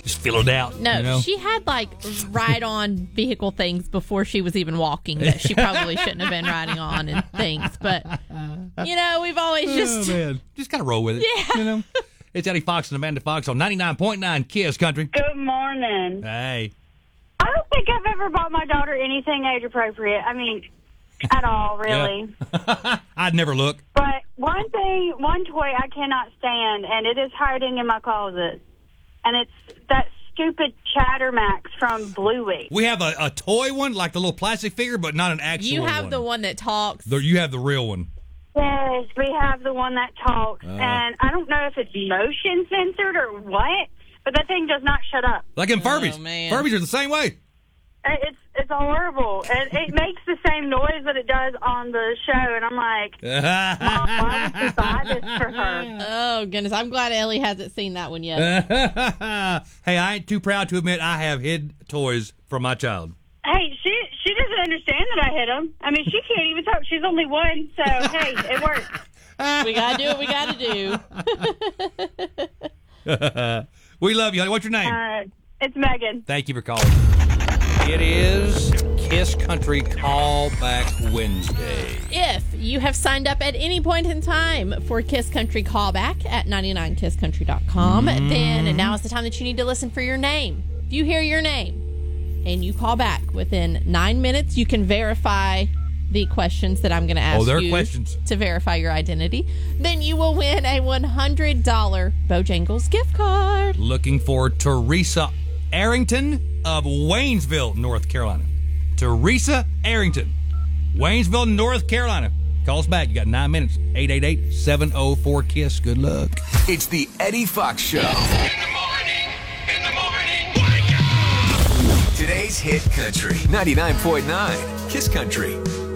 Just fill it out. No, she had like ride-on vehicle things before she was even walking that she probably shouldn't have been riding on and things. But, we've always just kind of roll with it. Yeah. It's Eddie Fox and Amanda Fox on 99.9 Kiss Country. Good morning. Hey. I don't think I've ever bought my daughter anything age-appropriate. I mean, at all, really. Yeah. I'd never look. But one toy I cannot stand, and it is hiding in my closet, and it's that stupid Chattermax from Bluey. We have a toy one, like the little plastic figure, but not an actual one. You have the one that talks. You have the real one. Yes, we have the one that talks, and I don't know if it's motion censored or what, but that thing does not shut up. Like in Furbies. Oh, man. Furbies are the same way. It's horrible. It makes the same noise that it does on the show, and I'm like, Mom, why would you buy this for her? Oh, goodness. I'm glad Ellie hasn't seen that one yet. Hey, I ain't too proud to admit I have hid toys from my child. Hey, she doesn't understand that I hit him. I mean, she can't even talk. She's only one, so, hey, it works. We got to do what we got to do. We love you, honey. What's your name? It's Megan. Thank you for calling. It is Kiss Country Callback Wednesday. If you have signed up at any point in time for Kiss Country Callback at 99kisscountry.com, then now is the time that you need to listen for your name. If you hear your name and you call back within 9 minutes, you can verify the questions that I'm going to ask there are you questions. to verify your identity. Then you will win a $100 Bojangles gift card. Looking for Teresa Arrington of Waynesville, North Carolina. Teresa Arrington, Waynesville, North Carolina. Call us back. You got 9 minutes. 888-704-KISS. Good luck. It's the Eddie Fox Show. In the morning, wake up! Today's hit country. 99.9 Kiss Country.